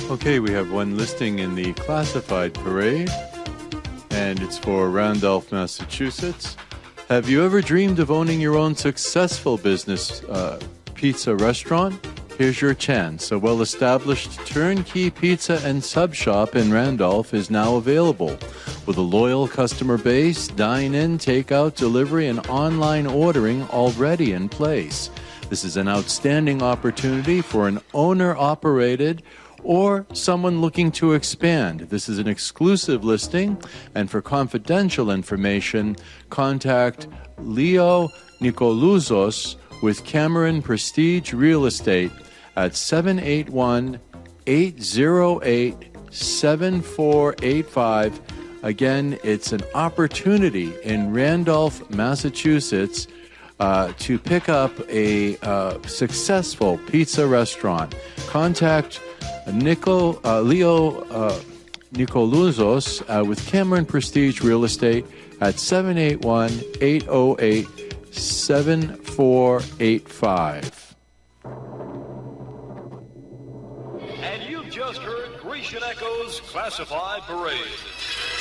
Okay, we have one listing in the classified parade, and it's for Randolph, Massachusetts. Have you ever dreamed of owning your own successful business pizza restaurant? Here's your chance. A well-established turnkey pizza and sub shop in Randolph is now available. With a loyal customer base, dine-in, takeout, delivery, and online ordering already in place. This is an outstanding opportunity for an owner-operated or someone looking to expand. This is an exclusive listing, and for confidential information, contact Leo Nikolouzos with Cameron Prestige Real Estate at 781-808-7485. Again, it's an opportunity in Randolph, Massachusetts, to pick up a successful pizza restaurant. Contact Leo Nikolouzos with Cameron Prestige Real Estate at 781-808-7485. And you've just heard Grecian Echo's Classified Parade.